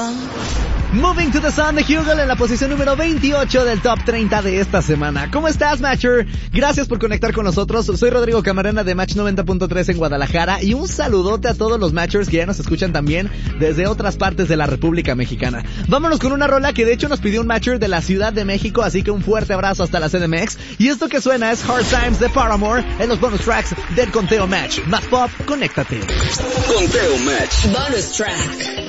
Moving to the Sun de Hugel en la posición número 28 del Top 30 de esta semana. ¿Cómo estás, Matcher? Gracias por conectar con nosotros. Soy Rodrigo Camarena de Match 90.3 en Guadalajara y un saludote a todos los Matchers que ya nos escuchan también desde otras partes de la República Mexicana. Vámonos con una rola que de hecho nos pidió un Matcher de la Ciudad de México, así que un fuerte abrazo hasta la CDMX. Y esto que suena es Hard Times de Paramore en los bonus tracks del Conteo Match. Más pop, conéctate. Conteo Match. Bonus track.